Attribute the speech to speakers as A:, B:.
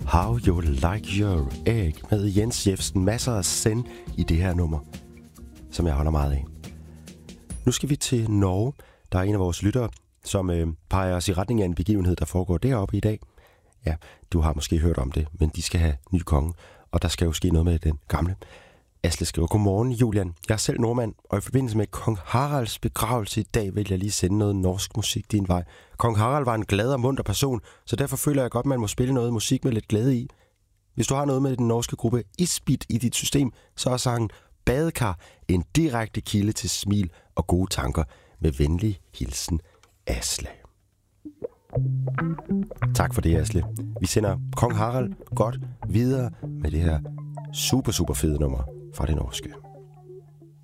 A: How You Like Your Egg med Jens Jeffersen. Masser af send i det her nummer, som jeg holder meget af. Nu skal vi til Norge. Der er en af vores lyttere, som peger os i retning af en begivenhed, der foregår deroppe i dag. Ja, du har måske hørt om det, men de skal have ny konge, og der skal jo ske noget med den gamle. Asle skriver, godmorgen Julian. Jeg er selv nordmand, og i forbindelse med kong Haralds begravelse i dag vil jeg lige sende noget norsk musik din vej. Kong Harald var en glad og munter person, så derfor føler jeg godt, man må spille noget musik med lidt glæde i. Hvis du har noget med den norske gruppe Isbit i dit system, så er sangen Badekar en direkte kilde til smil og gode tanker. Med venlig hilsen, Asle. Tak for det, Asle. Vi sender kong Harald godt videre med det her super fede nummer fra det norske.